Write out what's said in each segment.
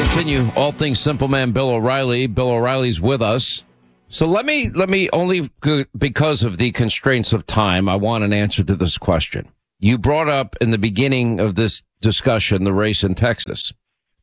continue. All things Simple Man Bill O'Reilly. Bill O'Reilly's with us. So let me only, because of the constraints of time, I want an answer to this question. You brought up in the beginning of this discussion the race in Texas.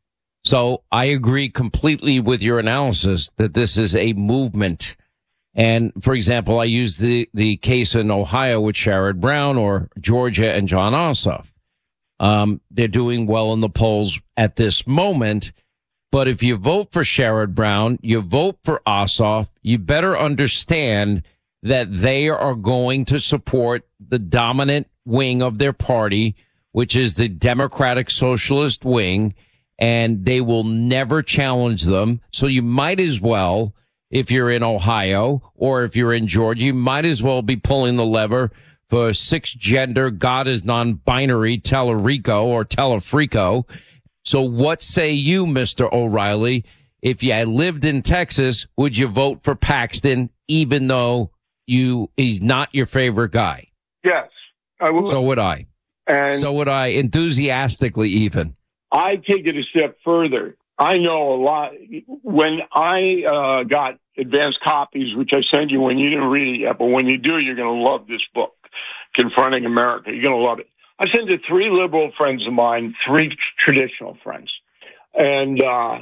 So I agree completely with your analysis that this is a movement. And for example, I use the case in Ohio with Sherrod Brown or Georgia and Jon Ossoff. They're doing well in the polls at this moment. But if you vote for Sherrod Brown, you vote for Ossoff, you better understand that they are going to support the dominant wing of their party, which is the Democratic Socialist wing, and they will never challenge them. So you might as well, if you're in Ohio or if you're in Georgia, you might as well be pulling the lever for six-gender, God is non-binary Tellerico or Telefrico. So what say you, Mr. O'Reilly? If you had lived in Texas, would you vote for Paxton even though he's not your favorite guy? Yes, I would. So would I. And so would I, enthusiastically even. I take it a step further. I know a lot. When I got advanced copies, which I sent you when you didn't read it yet, but when you do, you're going to love this book, Confronting America. You're going to love it. I sent it to 3 liberal friends of mine, 3 traditional friends. And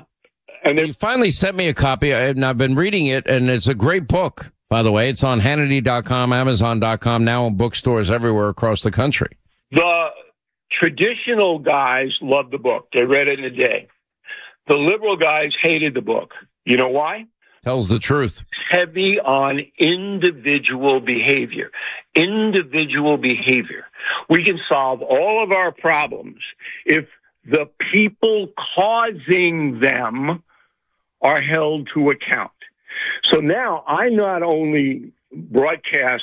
you finally sent me a copy, and I've been reading it, and it's a great book, by the way. It's on Hannity.com, Amazon.com, now in bookstores everywhere across the country. The traditional guys loved the book. They read it in a day. The liberal guys hated the book. You know why? Tells the truth. Heavy on individual behavior. Individual behavior. We can solve all of our problems if the people causing them are held to account. So now I not only broadcast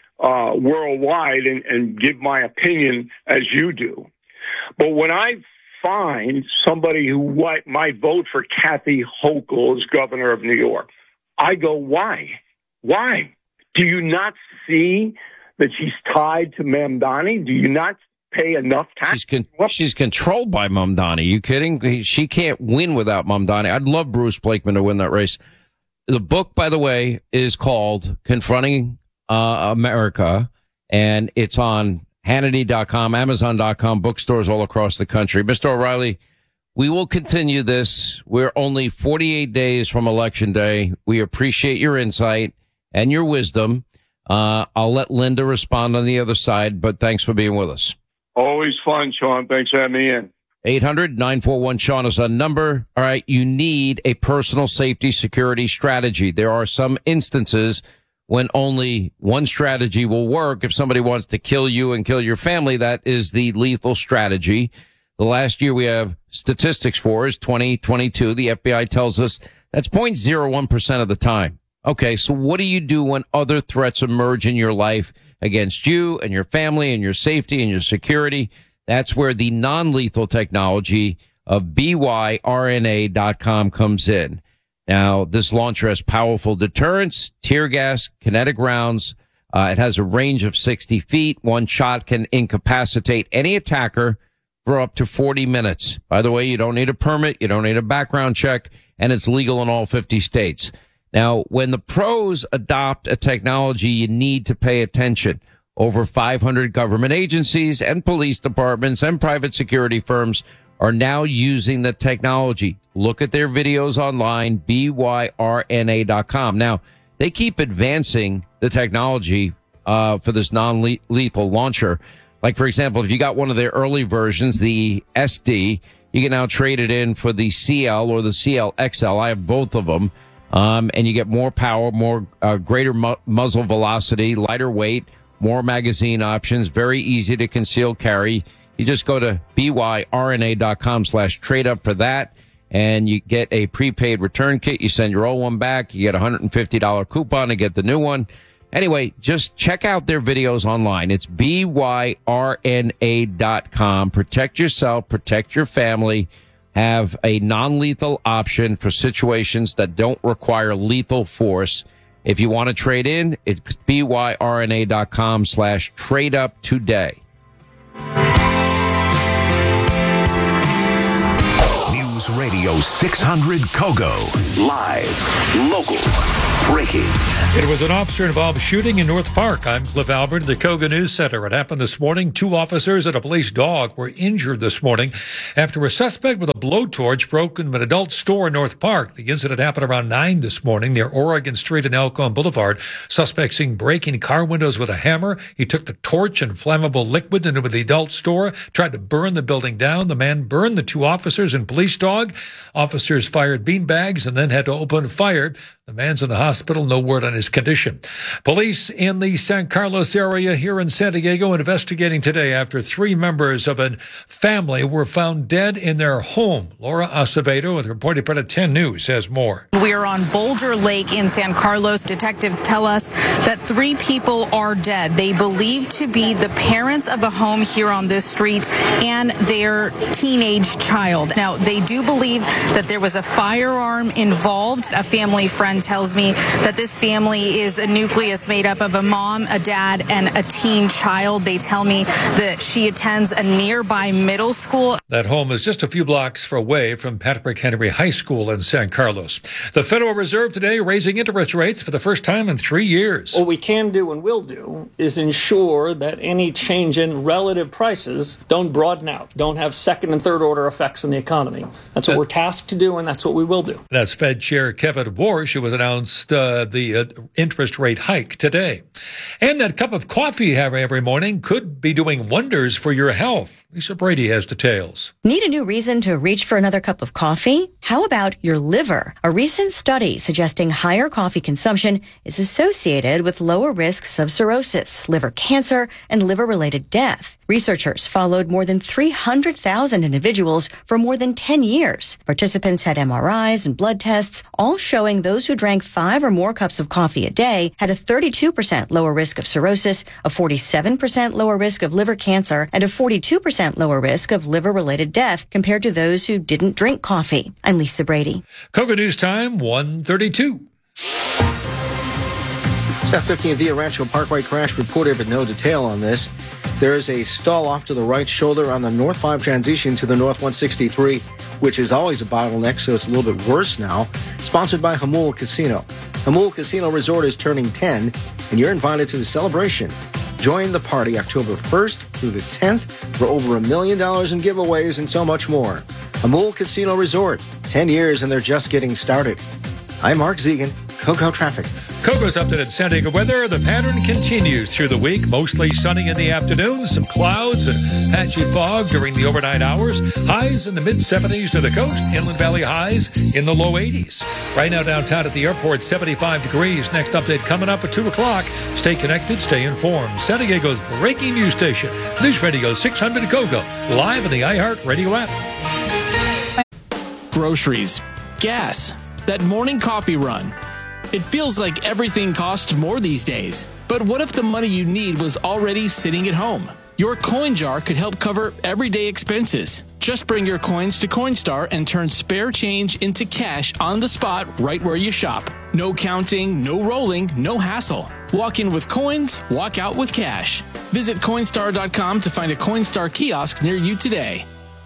worldwide and give my opinion as you do, but when I find somebody who might vote for Kathy Hochul as governor of New York, I go, why? Why? Do you not see that she's tied to Mamdani? Do you not pay enough tax? She's controlled by Mamdani. You kidding? She can't win without Mamdani. I'd love Bruce Blakeman to win that race. The book, by the way, is called Confronting America, and it's on Hannity.com, Amazon.com, bookstores all across the country. Mr. O'Reilly, we will continue this. We're only 48 days from Election Day. We appreciate your insight and your wisdom. I'll let Linda respond on the other side, but thanks for being with us. Always fun, Sean. Thanks for having me in. 800-941-SEAN is a number. All right, you need a personal safety security strategy. There are some instances when only one strategy will work. If somebody wants to kill you and kill your family, that is the lethal strategy. The last year we have statistics for is 2022. The FBI tells us that's 0.01% of the time. Okay, so what do you do when other threats emerge in your life against you and your family and your safety and your security? That's where the non-lethal technology of BYRNA.com comes in. Now, this launcher has powerful deterrence, tear gas, kinetic rounds. It has a range of 60 feet. One shot can incapacitate any attacker for up to 40 minutes. By the way, you don't need a permit. You don't need a background check, and it's legal in all 50 states. Now, when the pros adopt a technology, you need to pay attention. Over 500 government agencies and police departments and private security firms are now using the technology. Look at their videos online, BYRNA.com. Now, they keep advancing the technology for this non-lethal launcher. Like, for example, if you got one of their early versions, the SD, you can now trade it in for the CL or the CL XL. I have both of them. And you get more power, more greater muzzle velocity, lighter weight, more magazine options, very easy to conceal carry. You just go to BYRNA.com/trade up for that, and you get a prepaid return kit. You send your old one back. You get a $150 coupon to get the new one. Anyway, just check out their videos online. It's BYRNA.com. Protect yourself, protect your family. Have a non-lethal option for situations that don't require lethal force. If you want to trade in, it's BYRNA.com/trade up today. News Radio Radio 600 Kogo. Live, local, breaking. It was an officer-involved shooting in North Park. I'm Cliff Albert, the Kogo News Center. It happened this morning. 2 officers and a police dog were injured this morning after a suspect with a blowtorch broke into an adult store in North Park. The incident happened around 9 this morning near Oregon Street and Elkhorn Boulevard. Suspect seen breaking car windows with a hammer. He took the torch and flammable liquid into the adult store, tried to burn the building down. The man burned the 2 officers and police dog. Officers fired beanbags and then had to open fire. The man's in the hospital. No word on his condition. Police in the San Carlos area here in San Diego investigating today after 3 members of a family were found dead in their home. Laura Acevedo with Reporting Part 10 News has more. We are on Boulder Lake in San Carlos. Detectives tell us that 3 people are dead. They believe to be the parents of a home here on this street and their teenage child. Now, they do believe that there was a firearm involved. A family friend tells me that this family is a nucleus made up of a mom, a dad, and a teen child. They tell me that she attends a nearby middle school. That home is just a few blocks away from Patrick Henry High School in San Carlos. The Federal Reserve today raising interest rates for the first time in 3 years. What we can do and will do is ensure that any change in relative prices don't broaden out, don't have second and third order effects in the economy. That's what we're tasked to do, and that's what we will do. That's Fed Chair Kevin Warsh, who has announced the interest rate hike today. And that cup of coffee you have every morning could be doing wonders for your health. Lisa Brady has details. Need a new reason to reach for another cup of coffee? How about your liver? A recent study suggesting higher coffee consumption is associated with lower risks of cirrhosis, liver cancer, and liver-related death. Researchers followed more than 300,000 individuals for more than 10 years. Participants had MRIs and blood tests, all showing those who drank 5 or more cups of coffee a day had a 32% lower risk of cirrhosis, a 47% lower risk of liver cancer, and a 42% lower risk of liver-related death compared to those who didn't drink coffee. I'm Lisa Brady. Kogo News Time, 1:32. South 15 Via Rancho Parkway crash reported, but no detail on this. There is a stall off to the right shoulder on the North 5 transition to the North 163, which is always a bottleneck, so it's a little bit worse now. Sponsored by Jamul Casino. Jamul Casino Resort is turning 10, and you're invited to the celebration. Join the party October 1st through the 10th for over $1 million in giveaways and so much more. Jamul Casino Resort, 10 years and they're just getting started. I'm Mark Zegan, Kogo Traffic. Kogo's updated San Diego weather. The pattern continues through the week. Mostly sunny in the afternoons, some clouds and patchy fog during the overnight hours. Highs in the mid-70s to the coast. Inland Valley highs in the low 80s. Right now downtown at the airport, 75 degrees. Next update coming up at 2 o'clock. Stay connected, stay informed. San Diego's breaking news station. News Radio 600 Kogo. Live in the iHeart Radio app. Groceries, gas, that morning coffee run. It feels like everything costs more these days. But what if the money you need was already sitting at home? Your coin jar could help cover everyday expenses. Just bring your coins to Coinstar and turn spare change into cash on the spot right where you shop. No counting, no rolling, no hassle. Walk in with coins, walk out with cash. Visit Coinstar.com to find a Coinstar kiosk near you today.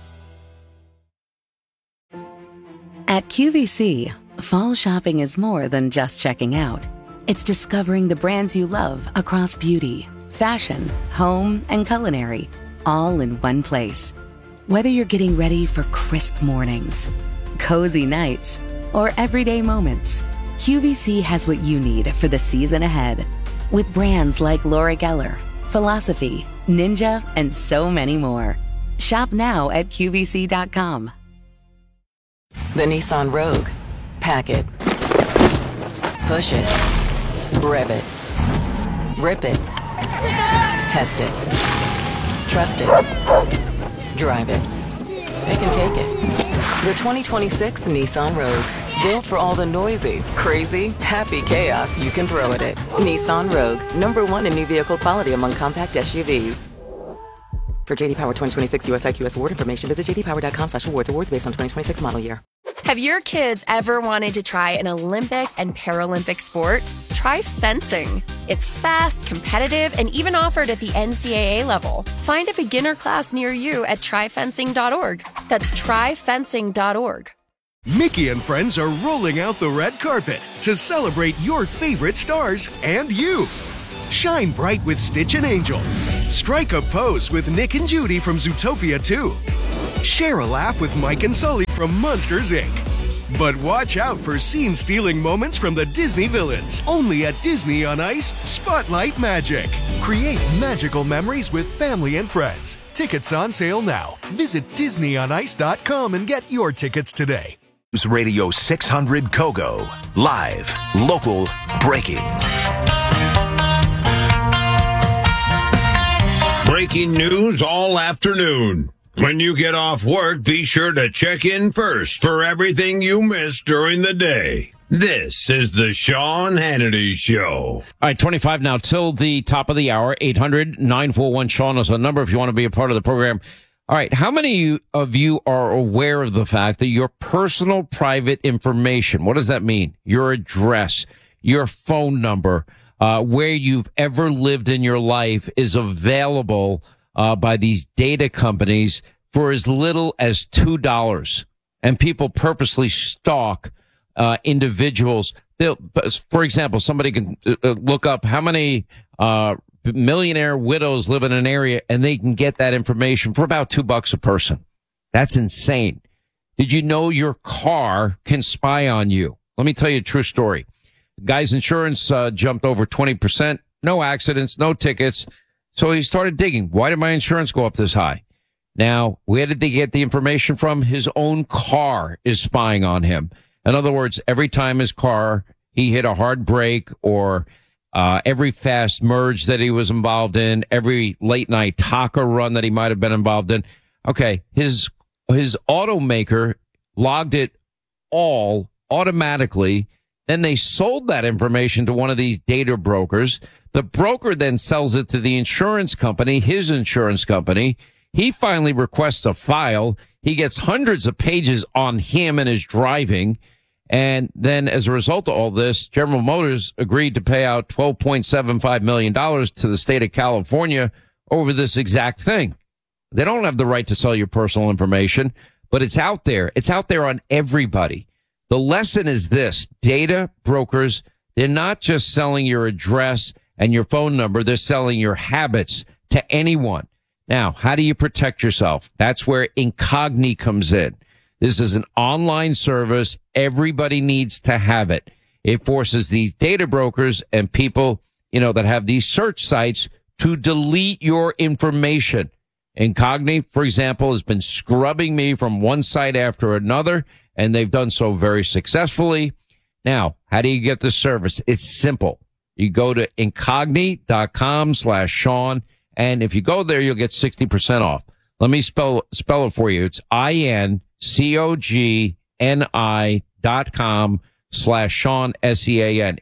At QVC, fall shopping is more than just checking out. It's discovering the brands you love across beauty, fashion, home, and culinary, all in one place. Whether you're getting ready for crisp mornings, cozy nights, or everyday moments, QVC has what you need for the season ahead. With brands like Laura Geller, Philosophy, Ninja, and so many more. Shop now at QVC.com. The Nissan Rogue. Pack it. Push it. Rev it. Rip it. Test it. Trust it. Drive it. They can take it. The 2026 Nissan Rogue. Built for all the noisy, crazy, happy chaos you can throw at it. Nissan Rogue. #1 in new vehicle quality among compact SUVs. For JD Power 2026 US IQS award information, visit jdpower.com/awards. Awards based on 2026 model year. Have your kids ever wanted to try an Olympic and Paralympic sport? Try fencing. It's fast, competitive, and even offered at the NCAA level. Find a beginner class near you at tryfencing.org. That's tryfencing.org. Mickey and friends are rolling out the red carpet to celebrate your favorite stars and you. Shine bright with Stitch and Angel. Strike a pose with Nick and Judy from Zootopia 2. Share a laugh with Mike and Sully from Monsters, Inc. But watch out for scene-stealing moments from the Disney villains. Only at Disney on Ice, Spotlight Magic. Create magical memories with family and friends. Tickets on sale now. Visit DisneyOnIce.com and get your tickets today. News Radio 600 Kogo. Live, local, breaking. Breaking news all afternoon. When you get off work, be sure to check in first for everything you missed during the day. This is the Sean Hannity Show. All right, 25 now till the top of the hour. 800-941-SEAN is the number if you want to be a part of the program. All right, how many of you are aware of the fact that your personal private information, what does that mean? Your address, your phone number, where you've ever lived in your life is available by these data companies for as little as $2. And people purposely stalk individuals. For example, somebody can look up how many millionaire widows live in an area, and they can get that information for about $2 a person. That's insane. Did you know your car can spy on you? Let me tell you a true story. The guy's insurance jumped over 20%. No accidents, no tickets. So he started digging. Why did my insurance go up this high? Now, where did they get the information from? His own car is spying on him. In other words, every time his car, he hit a hard brake, or every fast merge that he was involved in, every late night taco run that he might have been involved in. Okay, his automaker logged it all automatically. Then they sold that information to one of these data brokers. The broker then sells it to the insurance company, his insurance company. He finally requests a file. He gets hundreds of pages on him and his driving. And then as a result of all this, General Motors agreed to pay out $12.75 million to the state of California over this exact thing. They don't have the right to sell your personal information, but it's out there. It's out there on everybody. The lesson is this: data brokers, they're not just selling your address and your phone number. They're selling your habits to anyone. Now, how do you protect yourself? That's where Incogni comes in. This is an online service. Everybody needs to have it. It forces these data brokers and people, that have these search sites to delete your information. Incogni, for example, has been scrubbing me from one site after another, and they've done so very successfully. Now, how do you get this service? It's simple. You go to incogni.com/Sean, and if you go there, you'll get 60% off. Let me spell it for you. It's incogni.com/Sean, SEAN,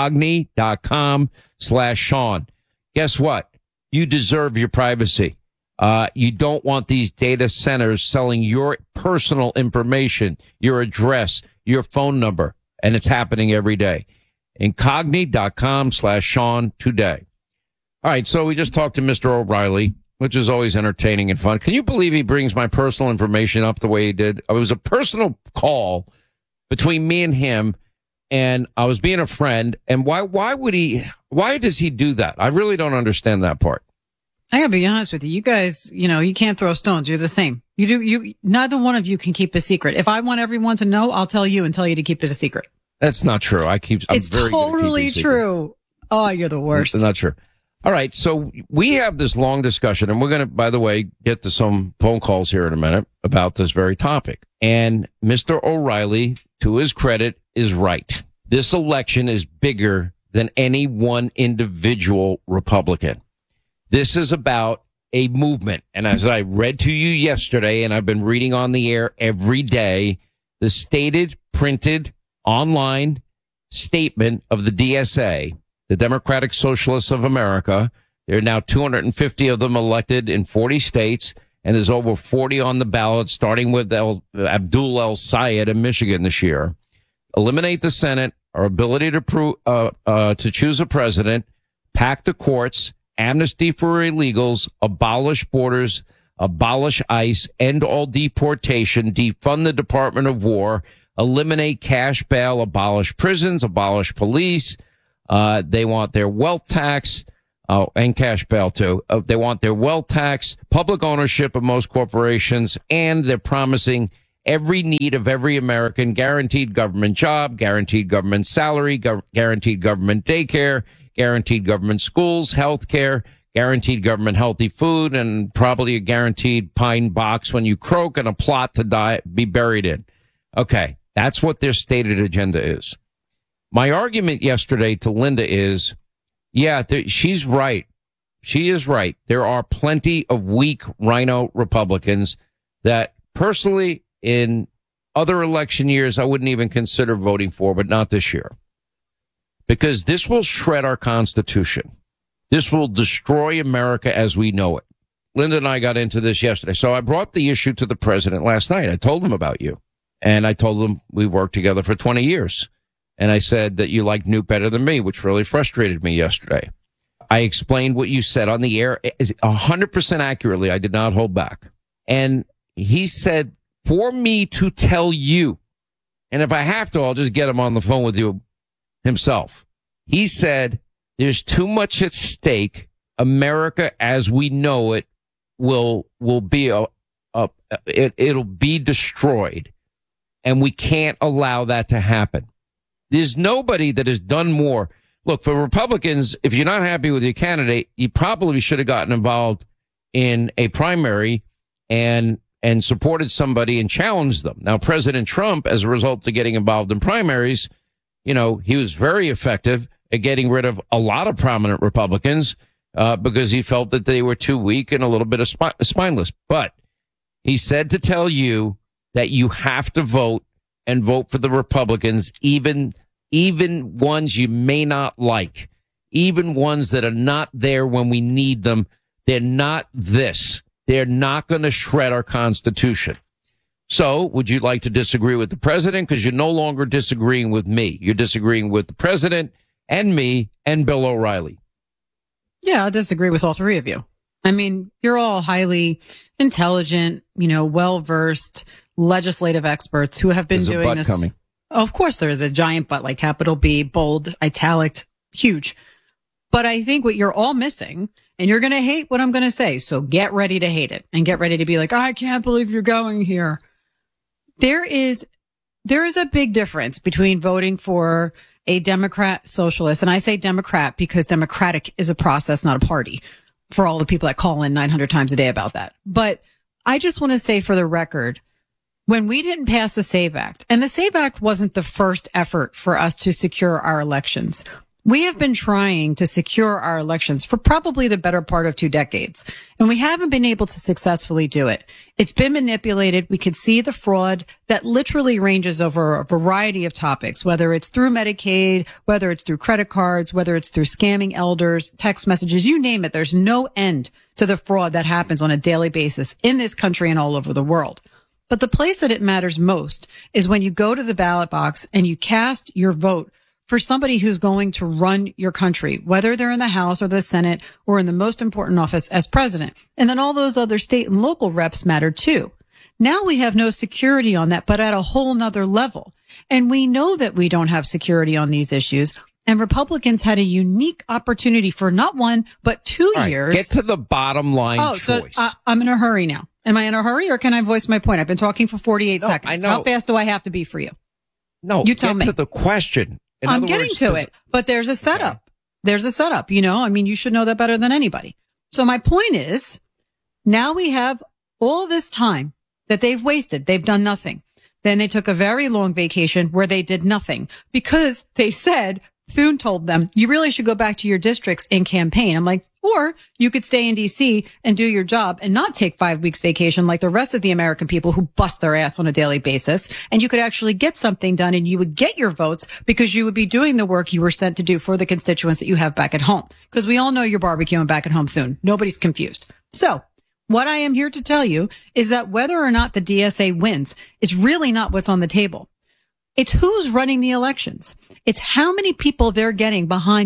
incogni.com/Sean. Guess what? You deserve your privacy. You don't want these data centers selling your personal information, your address, your phone number, and it's happening every day. Incogni.com/Sean today. All right, so we just talked to Mr. O'Reilly, which is always entertaining and fun. Can you believe he brings my personal information up the way he did? It was a personal call between me and him, and I was being a friend. And why does he do that? I really don't understand that part. I gotta be honest with you. You guys, you can't throw stones. You're the same. Neither one of you can keep a secret. If I want everyone to know, I'll tell you and tell you to keep it a secret. That's not true. It's totally true. Oh, you're the worst. It's not true. All right. So we have this long discussion, and we're going to, by the way, get to some phone calls here in a minute about this very topic. And Mr. O'Reilly, to his credit, is right. This election is bigger than any one individual Republican. This is about a movement. And as I read to you yesterday, and I've been reading on the air every day, the stated, printed, online statement of the DSA, the Democratic Socialists of America. There are now 250 of them elected in 40 states, and there's over 40 on the ballot, starting with Abdul El Sayed in Michigan this year. Eliminate the Senate, our ability to choose a president, pack the courts, amnesty for illegals, abolish borders, abolish ICE, end all deportation, defund the Department of War, eliminate cash bail, abolish prisons, abolish police. They want their wealth tax, and cash bail too. They want their wealth tax, public ownership of most corporations, and they're promising every need of every American, guaranteed government job, guaranteed government salary, guaranteed government daycare, guaranteed government schools, health care, guaranteed government healthy food, and probably a guaranteed pine box when you croak and a plot to be buried in. Okay, that's what their stated agenda is. My argument yesterday to Linda is, yeah, she's right. She is right. There are plenty of weak rhino Republicans that personally in other election years I wouldn't even consider voting for, but not this year. Because this will shred our Constitution. This will destroy America as we know it. Linda and I got into this yesterday. So I brought the issue to the president last night. I told him about you. And I told him we've worked together for 20 years. And I said that you like Newt better than me, which really frustrated me yesterday. I explained what you said on the air 100% accurately. I did not hold back. And he said, for me to tell you, and if I have to, I'll just get him on the phone with you himself. He said, there's too much at stake. America as we know it will be it'll be destroyed. And we can't allow that to happen. There's nobody that has done more. Look, for Republicans, if you're not happy with your candidate, you probably should have gotten involved in a primary and supported somebody and challenged them. Now, President Trump, as a result of getting involved in primaries, he was very effective at getting rid of a lot of prominent Republicans because he felt that they were too weak and a little bit of spineless. But he said to tell you that you have to vote and vote for the Republicans, even ones you may not like, even ones that are not there when we need them. They're not this. They're not going to shred our Constitution. So would you like to disagree with the president? Because you're no longer disagreeing with me. You're disagreeing with the president and me and Bill O'Reilly. Yeah, I disagree with all three of you. I mean, you're all highly intelligent, well-versed legislative experts who have been doing this. Coming. Of course, there is a giant butt, like capital B, bold, italic, huge. But I think what you're all missing, and you're going to hate what I'm going to say, so get ready to hate it and get ready to be like, I can't believe you're going here. There is a big difference between voting for a Democrat socialist, and I say Democrat because Democratic is a process, not a party, for all the people that call in 900 times a day about that. But I just want to say for the record, when we didn't pass the SAVE Act, and the SAVE Act wasn't the first effort for us to secure our elections. We have been trying to secure our elections for probably the better part of 2 decades, and we haven't been able to successfully do it. It's been manipulated. We could see the fraud that literally ranges over a variety of topics, whether it's through Medicaid, whether it's through credit cards, whether it's through scamming elders, text messages, you name it. There's no end to the fraud that happens on a daily basis in this country and all over the world. But the place that it matters most is when you go to the ballot box and you cast your vote for somebody who's going to run your country, whether they're in the House or the Senate or in the most important office as president. And then all those other state and local reps matter too. Now we have no security on that, but at a whole nother level. And we know that we don't have security on these issues. And Republicans had a unique opportunity for not 1, but 2 years. Get to the bottom line choice. So I'm in a hurry now. Am I in a hurry or can I voice my point? I've been talking for 48 seconds. I know. How fast do I have to be for you? No, you tell me. Get to the question. I'm getting to it, but there's a setup. Okay. There's a setup, you should know that better than anybody. So my point is, now we have all this time that they've wasted. They've done nothing. Then they took a very long vacation where they did nothing because they said, Thune told them, you really should go back to your districts and campaign. I'm like, or you could stay in DC and do your job and not take 5 weeks vacation like the rest of the American people who bust their ass on a daily basis. And you could actually get something done and you would get your votes because you would be doing the work you were sent to do for the constituents that you have back at home. Because we all know you're barbecuing back at home, Thune. Nobody's confused. So what I am here to tell you is that whether or not the DSA wins is really not what's on the table. It's who's running the elections. It's how many people they're getting behind there.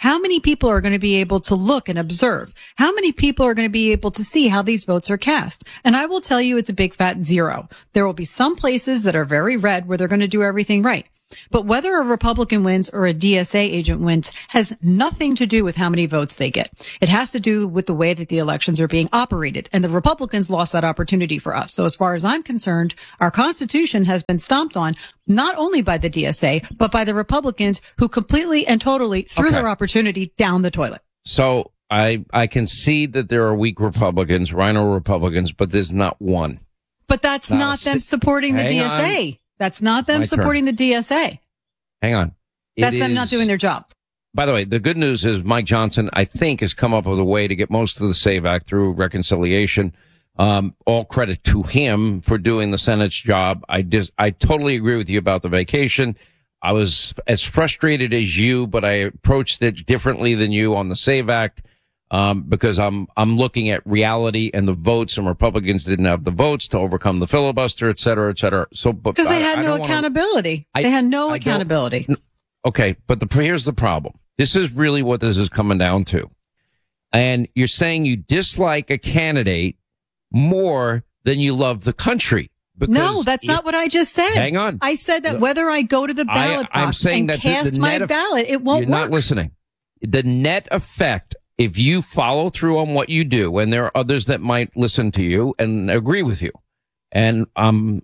How many people are going to be able to look and observe? How many people are going to be able to see how these votes are cast? And I will tell you, it's a big fat zero. There will be some places that are very red where they're going to do everything right. But whether a Republican wins or a DSA agent wins has nothing to do with how many votes they get. It has to do with the way that the elections are being operated. And the Republicans lost that opportunity for us. So as far as I'm concerned, our Constitution has been stomped on not only by the DSA, but by the Republicans who completely and totally threw their opportunity down the toilet. So I can see that there are weak Republicans, rhino Republicans, but there's not one. But that's not them supporting the DSA. That's not them supporting the DSA. Hang on. That's them not doing their job. By the way, the good news is Mike Johnson, I think, has come up with a way to get most of the SAVE Act through reconciliation. All credit to him for doing the Senate's job. I totally agree with you about the vacation. I was as frustrated as you, but I approached it differently than you on the SAVE Act. Because I'm looking at reality and the votes, and Republicans didn't have the votes to overcome the filibuster, et cetera, et cetera. So, because they had no accountability. They had no accountability. Okay, but here's the problem. This is really what this is coming down to. And you're saying you dislike a candidate more than you love the country. No, that's not what I just said. Hang on. I said that whether I go to the ballot box and cast my ballot, it won't work. You're not listening. The net effect, if you follow through on what you do, and there are others that might listen to you and agree with you, and I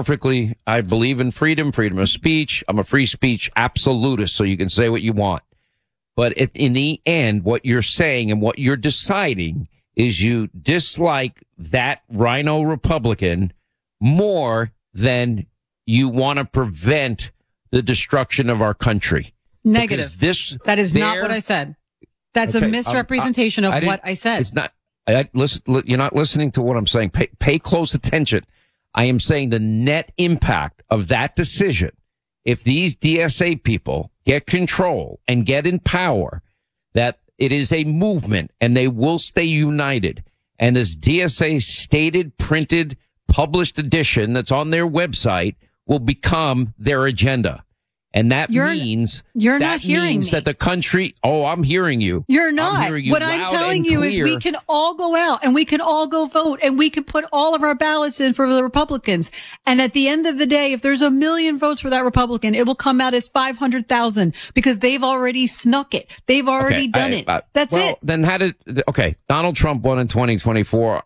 believe in freedom of speech. I'm a free speech absolutist, so you can say what you want. But in the end, what you're saying and what you're deciding is you dislike that rhino Republican more than you want to prevent the destruction of our country. Negative. That is not what I said. That's a misrepresentation of what I said. It's not. Listen, you're not listening to what I'm saying. Pay close attention. I am saying the net impact of that decision, if these DSA people get control and get in power, that it is a movement and they will stay united. And this DSA stated, printed, published edition that's on their website will become their agenda. And that means that the country. Oh, I'm hearing you. You're not. What I'm telling you is we can all go out and we can all go vote and we can put all of our ballots in for the Republicans. And at the end of the day, if there's 1 million votes for that Republican, it will come out as 500,000 because they've already snuck it. They've already done it. That's it. Then Donald Trump won in 2024.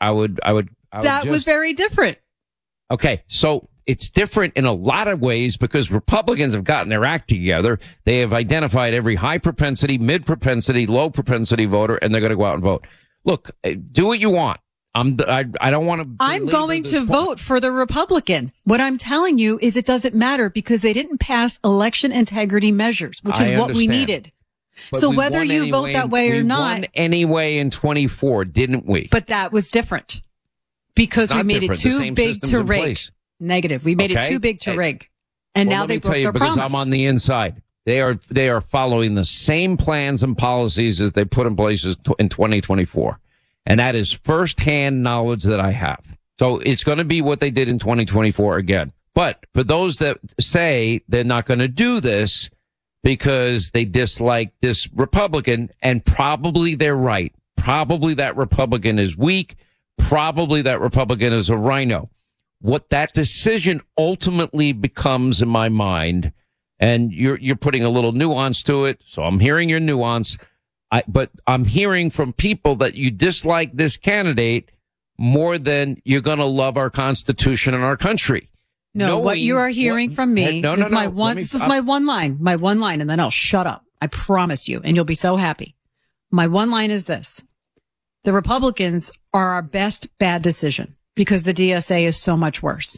That was very different. Okay. So it's different in a lot of ways because Republicans have gotten their act together. They have identified every high propensity, mid propensity, low propensity voter, and they're going to go out and vote. Look, do what you want. I don't want to. I'm going to vote for the Republican. What I'm telling you is it doesn't matter because they didn't pass election integrity measures, which is what we needed. But so whether you vote that way or not. We won anyway in 24, didn't we? But that was different because we made it too big to rig. Negative. We made it too big to rig. And now they broke their promise. Because I'm on the inside. They are following the same plans and policies as they put in place in 2024. And that is firsthand knowledge that I have. So it's going to be what they did in 2024 again. But for those that say they're not going to do this because they dislike this Republican, and probably they're right. Probably that Republican is weak. Probably that Republican is a rhino. What that decision ultimately becomes in my mind, and you're putting a little nuance to it, so I'm hearing your nuance, but I'm hearing from people that you dislike this candidate more than you're going to love our Constitution and our country. No, what you are hearing from me is my one line, and then I'll shut up. I promise you, and you'll be so happy. My one line is this. The Republicans are our best bad decision. Because the DSA is so much worse.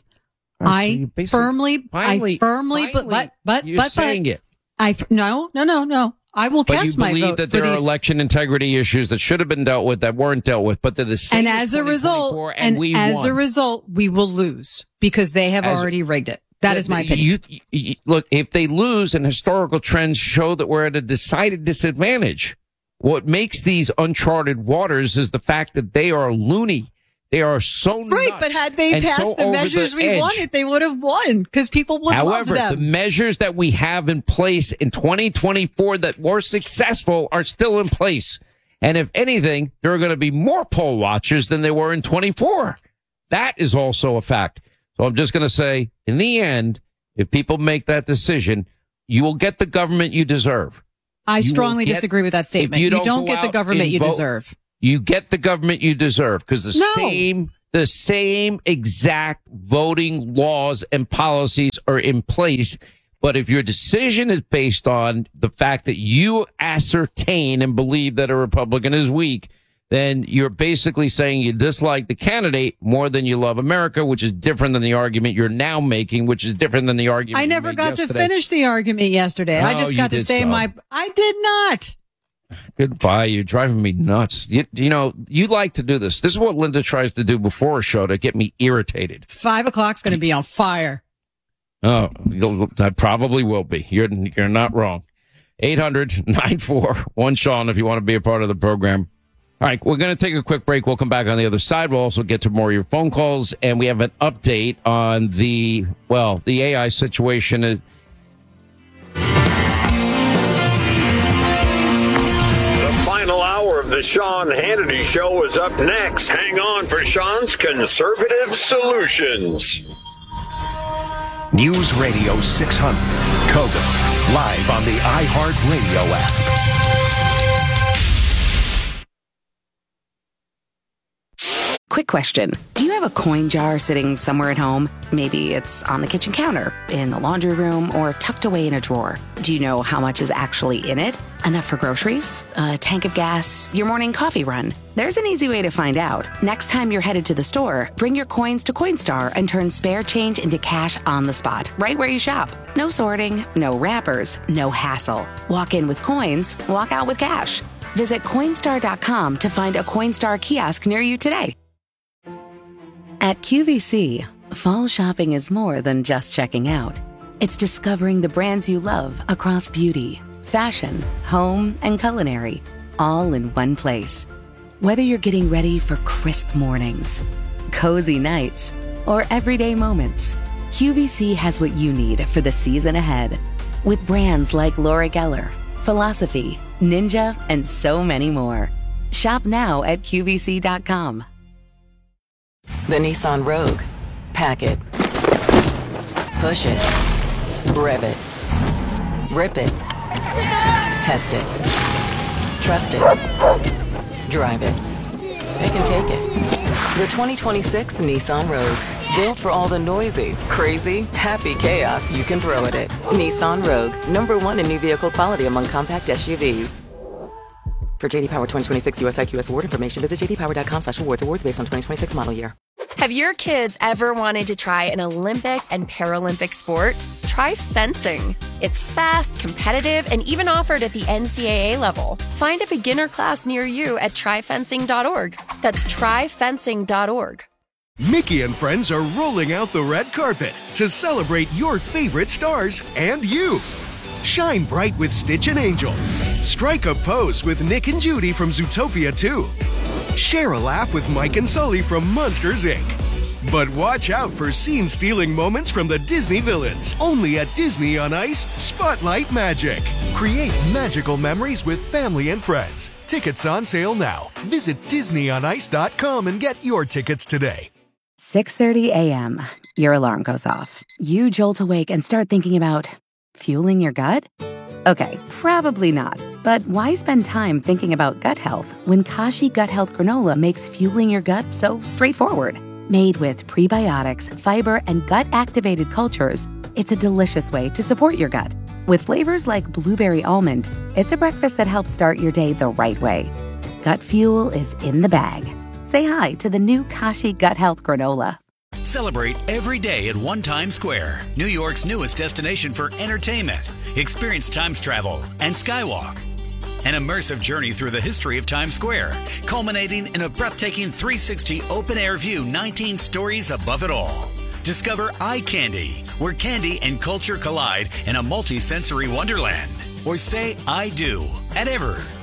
I firmly, but you're saying it. No. I will cast my vote for these. But you believe that there are election integrity issues that should have been dealt with that weren't dealt with, but they're the same. And as a result, we will lose because they have already rigged it. That is my opinion. Look, if they lose and historical trends show that we're at a decided disadvantage, what makes these uncharted waters is the fact that they are loony. They are so nuts. Right, but had they passed the measures we wanted, they would have won because people would love them. However, the measures that we have in place in 2024 that were successful are still in place. And if anything, there are going to be more poll watchers than there were in 24. That is also a fact. So I'm just going to say, in the end, if people make that decision, you will get the government you deserve. I strongly disagree with that statement. You don't get the government you deserve. You get the government you deserve because the same exact voting laws and policies are in place. But if your decision is based on the fact that you ascertain and believe that a Republican is weak, then you're basically saying you dislike the candidate more than you love America, which is different than the argument you're now making, which is different than the argument I never got to finish the argument yesterday. I just got to say I did not. Goodbye. You're driving me nuts. You know, you like to do this. This is what Linda tries to do before a show to get me irritated. 5 o'clock's going to be on fire. Oh, that probably will be. You're not wrong. 800-941-SEAN if you want to be a part of the program. All right, we're going to take a quick break. We'll come back on the other side. We'll also get to more of your phone calls, and we have an update on the AI situation. Final hour of the Sean Hannity Show is up next. Hang on for Sean's Conservative Solutions. News Radio 600, Kogo, live on the iHeartRadio app. Quick question. Do you have a coin jar sitting somewhere at home? Maybe it's on the kitchen counter, in the laundry room, or tucked away in a drawer. Do you know how much is actually in it? Enough for groceries, a tank of gas, your morning coffee run? There's an easy way to find out. Next time you're headed to the store, bring your coins to Coinstar and turn spare change into cash on the spot, right where you shop. No sorting, no wrappers, no hassle. Walk in with coins, walk out with cash. Visit Coinstar.com to find a Coinstar kiosk near you today. At QVC, fall shopping is more than just checking out. It's discovering the brands you love across beauty, fashion, home, and culinary, all in one place. Whether you're getting ready for crisp mornings, cozy nights, or everyday moments, QVC has what you need for the season ahead. With brands like Laura Geller, Philosophy, Ninja, and so many more. Shop now at QVC.com. The Nissan Rogue. Pack it. Push it. Rev it. Rip it. Test it. Trust it. Drive it. It can take it. The 2026 Nissan Rogue. Built for all the noisy, crazy, happy chaos you can throw at it. Nissan Rogue. #1 in new vehicle quality among compact SUVs. For JD Power 2026 US IQS award information, visit jdpower.com/awards. Awards based on 2026 model year. Have your kids ever wanted to try an Olympic and Paralympic sport? Try fencing. It's fast, competitive, and even offered at the NCAA level. Find a beginner class near you at tryfencing.org. That's tryfencing.org. Mickey and friends are rolling out the red carpet to celebrate your favorite stars and you. Shine bright with Stitch and Angel. Strike a pose with Nick and Judy from Zootopia 2. Share a laugh with Mike and Sully from Monsters, Inc. But watch out for scene-stealing moments from the Disney villains. Only at Disney on Ice, Spotlight Magic. Create magical memories with family and friends. Tickets on sale now. Visit DisneyOnIce.com and get your tickets today. 6:30 a.m. Your alarm goes off. You jolt awake and start thinking about fueling your gut? Okay, probably not. But why spend time thinking about gut health when Kashi Gut Health Granola makes fueling your gut so straightforward? Made with prebiotics, fiber, and gut-activated cultures, it's a delicious way to support your gut. With flavors like blueberry almond, it's a breakfast that helps start your day the right way. Gut fuel is in the bag. Say hi to the new Kashi Gut Health Granola. Celebrate every day at One Times Square, New York's newest destination for entertainment. Experience Times Travel and Skywalk. An immersive journey through the history of Times Square, culminating in a breathtaking 360 open-air view 19 stories above it all. Discover Eye Candy, where candy and culture collide in a multi-sensory wonderland. Or say I do at Ever,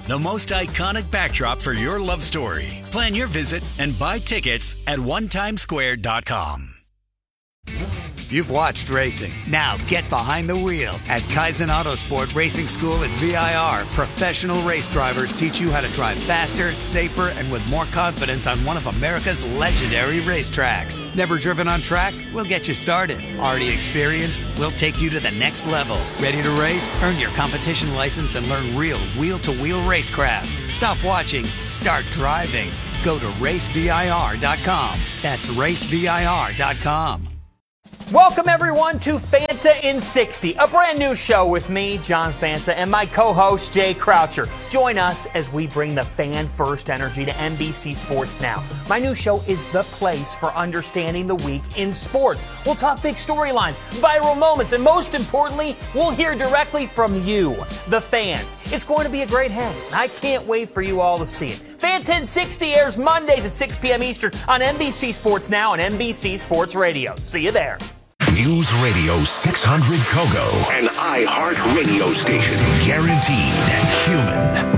the most iconic backdrop for your love story. Plan your visit and buy tickets at onetimesquare.com. You've watched racing. Now get behind the wheel. At Kaizen Autosport Racing School at VIR, professional race drivers teach you how to drive faster, safer, and with more confidence on one of America's legendary racetracks. Never driven on track? We'll get you started. Already experienced? We'll take you to the next level. Ready to race? Earn your competition license and learn real wheel-to-wheel racecraft. Stop watching. Start driving. Go to racevir.com. That's racevir.com. Welcome, everyone, to Fanta in 60, a brand new show with me, John Fanta, and my co-host, Jay Croucher. Join us as we bring the fan-first energy to NBC Sports Now. My new show is the place for understanding the week in sports. We'll talk big storylines, viral moments, and most importantly, we'll hear directly from you, the fans. It's going to be a great hang, and I can't wait for you all to see it. Fanta in 60 airs Mondays at 6 p.m. Eastern on NBC Sports Now and NBC Sports Radio. See you there. News Radio 600 Kogo, an iHeart radio station. Guaranteed human.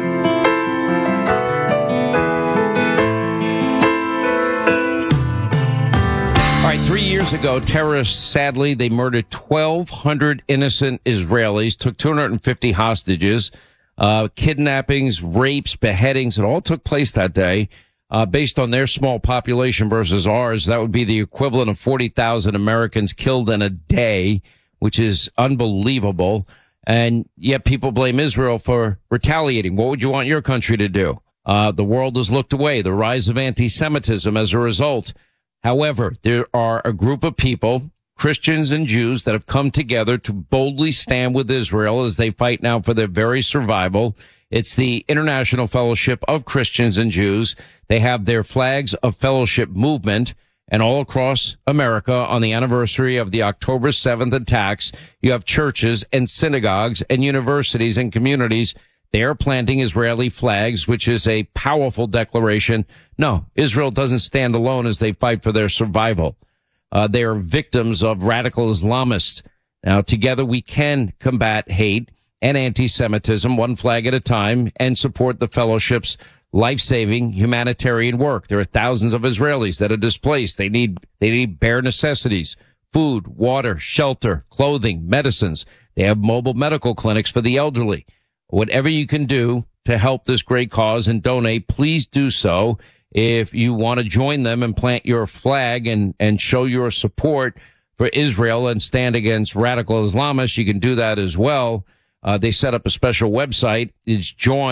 All right, 3 years ago, terrorists, sadly, they murdered 1,200 innocent Israelis, took 250 hostages, kidnappings, rapes, beheadings. It all took place that day. Based on their small population versus ours, that would be the equivalent of 40,000 Americans killed in a day, which is unbelievable. And yet people blame Israel for retaliating. What would you want your country to do? The world has looked away. The rise of anti-Semitism as a result. However, there are a group of people, Christians and Jews, that have come together to boldly stand with Israel as they fight now for their very survival. It's the International Fellowship of Christians and Jews. They have their flags of fellowship movement, and all across America on the anniversary of the October 7th attacks, you have churches and synagogues and universities and communities. They are planting Israeli flags, which is a powerful declaration. No, Israel doesn't stand alone as they fight for their survival. They are victims of radical Islamists. Now, together we can combat hate and anti-Semitism, one flag at a time, and support the fellowship's life-saving humanitarian work. There are thousands of Israelis that are displaced. They need bare necessities, food, water, shelter, clothing, medicines. They have mobile medical clinics for the elderly. Whatever you can do to help this great cause and donate, please do so. If you want to join them and plant your flag and show your support for Israel and stand against radical Islamists, you can do that as well. They set up a special website. It's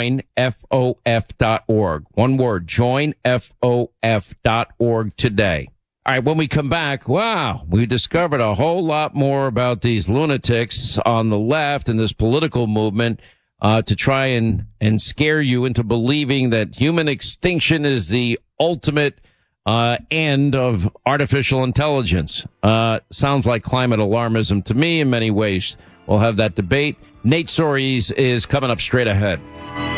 joinfof.org. One word, joinfof.org today. All right, when we come back, wow, we discovered a whole lot more about these lunatics on the left and this political movement to try and scare you into believing that human extinction is the ultimate end of artificial intelligence. Sounds like climate alarmism to me in many ways. We'll have that debate. Nate Soares is coming up straight ahead.